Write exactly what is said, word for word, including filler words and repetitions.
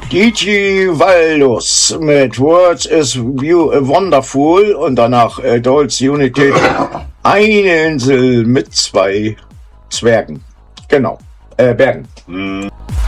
D J Waldus mit Words is Wonderful und danach äh, Dolls Unity. Eine Insel mit zwei Zwergen. Genau. Äh, Bergen. Mm.